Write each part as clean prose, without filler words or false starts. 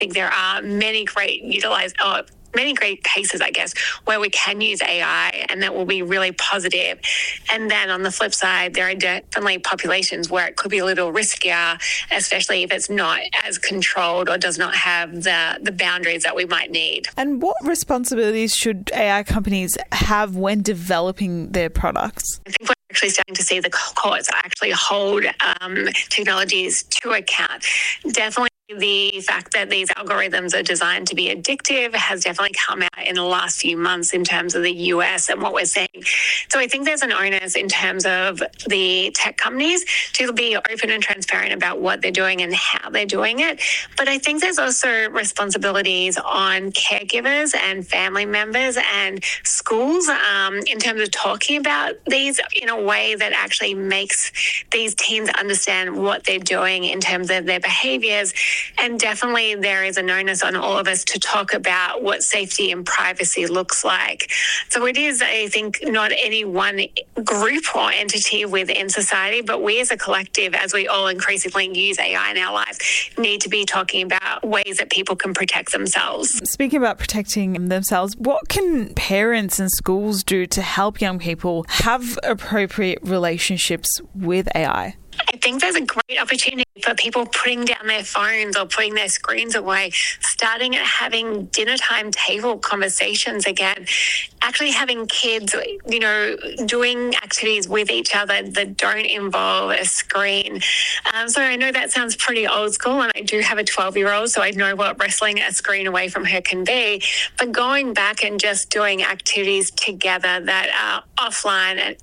think there are many great cases, I guess, where we can use AI and that will be really positive. And then on the flip side, there are definitely populations where it could be a little riskier, especially if it's not as controlled or does not have the boundaries that we might need. And what responsibilities should AI companies have when developing their products? I think we're actually starting to see the courts actually hold technologies to account. Definitely the fact that these algorithms are designed to be addictive has definitely come out in the last few months in terms of the US and what we're seeing. So I think there's an onus in terms of the tech companies to be open and transparent about what they're doing and how they're doing it. But I think there's also responsibilities on caregivers and family members and schools in terms of talking about these in a way that actually makes these teens understand what they're doing in terms of their behaviors. And definitely there is an onus on all of us to talk about what safety and privacy looks like. So it is, I think, not any one group or entity within society, but we as a collective, as we all increasingly use AI in our lives, need to be talking about ways that people can protect themselves. Speaking about protecting themselves, what can parents and schools do to help young people have appropriate relationships with AI? I think there's a great opportunity for people putting down their phones or putting their screens away, starting at having dinner time table conversations again, actually having kids, doing activities with each other that don't involve a screen. So I know that sounds pretty old school, and I do have a 12-year-old, so I know what wrestling a screen away from her can be. But going back and just doing activities together that are offline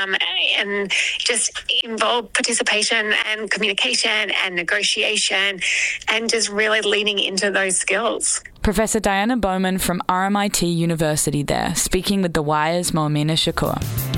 and just involve participation and communication and negotiation and just really leaning into those skills. Professor Diana Bowman from RMIT University there, speaking with The Wire's Moamina Shakur.